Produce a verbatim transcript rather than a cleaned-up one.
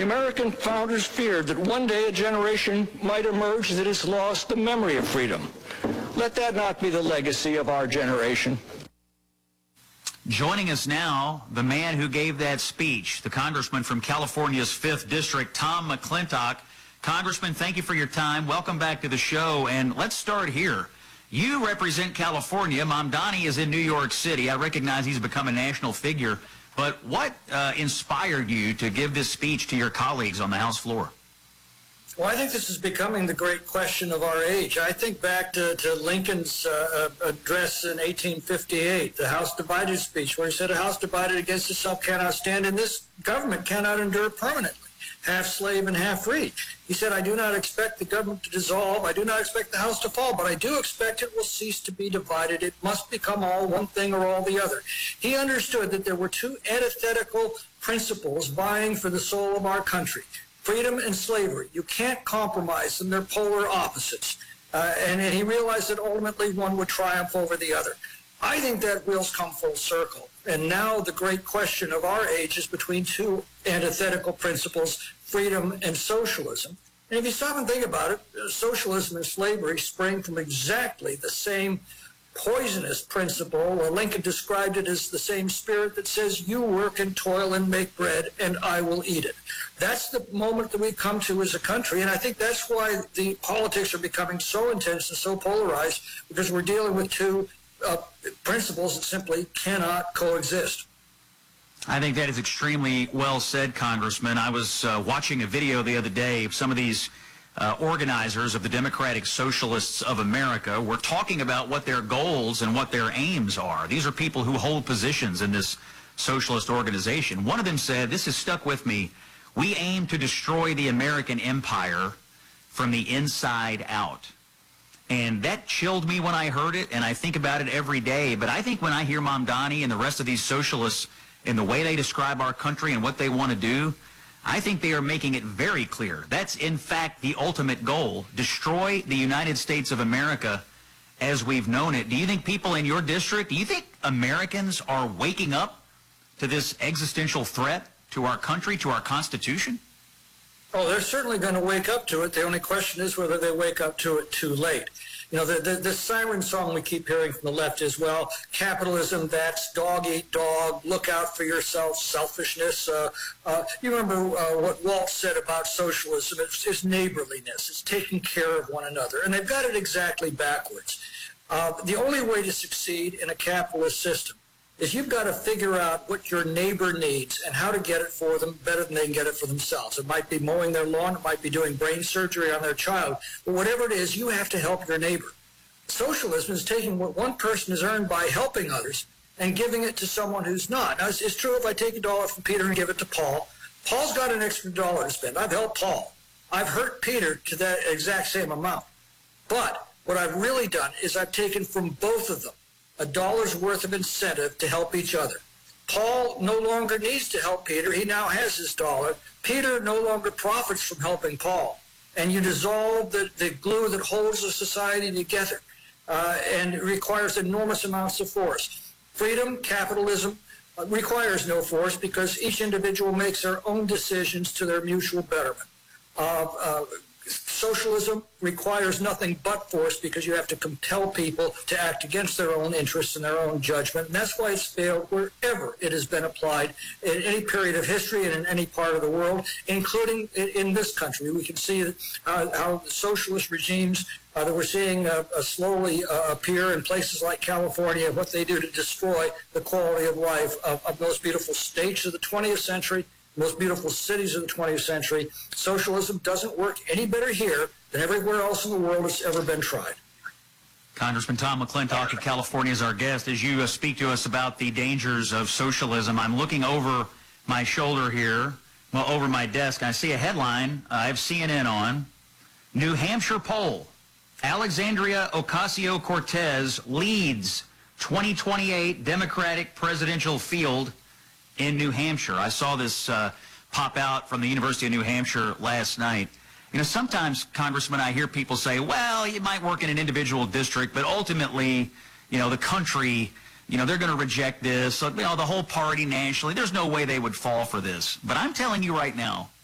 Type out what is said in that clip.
American founders feared that one day a generation might emerge that has lost the memory of freedom. Let that not be the legacy of our generation. Joining us now, the man who gave that speech, the congressman from California's fifth District, Tom McClintock. Congressman, thank you for your time. Welcome back to the show. And let's start here. You represent California. Mamdani is in New York City. I recognize he's become a national figure. But what uh, inspired you to give this speech to your colleagues on the House floor? Well, I think this is becoming the great question of our age. I think back to, to Lincoln's uh, address in eighteen fifty-eight, the House divided speech, where he said, a house divided against itself cannot stand, and this government cannot endure permanently, half slave and half free. He said, I do not expect the government to dissolve. I do not expect the house to fall, but I do expect it will cease to be divided. It must become all one thing or all the other. He understood that there were two antithetical principles vying for the soul of our country. Freedom and slavery. You can't compromise them. They're polar opposites. Uh, and, and he realized that ultimately one would triumph over the other. I think that wheel's come full circle. And now the great question of our age is between two antithetical principles, freedom and socialism. And if you stop and think about it, socialism and slavery spring from exactly the same poisonous principle. Lincoln described it as the same spirit that says, you work and toil and make bread, and I will eat it. That's the moment that we've come to as a country, and I think that's why the politics are becoming so intense and so polarized, because we're dealing with two uh, principles that simply cannot coexist. I think that is extremely well said, Congressman. I was uh, watching a video the other day of some of these Uh, organizers of the Democratic Socialists of America were talking about what their goals and what their aims are. These are people who hold positions in this socialist organization. One of them said, this has stuck with me, we aim to destroy the American empire from the inside out. And that chilled me when I heard it, and I think about it every day. But I think when I hear Mamdani and the rest of these socialists in the way they describe our country and what they want to do, I think they are making it very clear. That's, in fact, the ultimate goal. Destroy the United States of America as we've known it. Do you think people in your district, do you think Americans are waking up to this existential threat to our country, to our Constitution? Oh, they're certainly going to wake up to it. The only question is whether they wake up to it too late. You know, the, the, the siren song we keep hearing from the left is, well, capitalism, that's dog eat dog, look out for yourself, selfishness. Uh, uh, you remember uh, what Walt said about socialism. It's, it's neighborliness. It's taking care of one another. And they've got it exactly backwards. Uh, the only way to succeed in a capitalist system is you've got to figure out what your neighbor needs and how to get it for them better than they can get it for themselves. It might be mowing their lawn, it might be doing brain surgery on their child, but whatever it is, you have to help your neighbor. Socialism is taking what one person has earned by helping others and giving it to someone who's not. Now, it's, it's true if I take a dollar from Peter and give it to Paul, Paul's got an extra dollar to spend. I've helped Paul. I've hurt Peter to that exact same amount. But what I've really done is I've taken from both of them a dollar's worth of incentive to help each other. Paul no longer needs to help Peter. He now has his dollar. Peter no longer profits from helping Paul. And you dissolve the, the glue that holds the society together. Uh, and it requires enormous amounts of force. Freedom, capitalism, uh, requires no force because each individual makes their own decisions to their mutual betterment. Uh, uh, Socialism requires nothing but force because you have to compel people to act against their own interests and their own judgment. And that's why it's failed wherever it has been applied in any period of history and in any part of the world, including in, in this country. We can see uh, how socialist regimes uh, that we're seeing uh, uh, slowly uh, appear in places like California, what they do to destroy the quality of life of, of those beautiful states of the twentieth century, most beautiful cities of the twentieth century. Socialism doesn't work any better here than everywhere else in the world it's ever been tried. Congressman Tom McClintock of California is our guest. As you uh, speak to us about the dangers of socialism, I'm looking over my shoulder here, well, over my desk. I see a headline. Uh, I have C N N on. New Hampshire poll. Alexandria Ocasio-Cortez leads twenty twenty-eight Democratic presidential field in New Hampshire. I saw this uh, pop out from the University of New Hampshire last night. You know, sometimes, Congressman, I hear people say, well, you might work in an individual district, but ultimately, you know, the country, you know, they're going to reject this. So, you know, the whole party nationally, there's no way they would fall for this. But I'm telling you right now,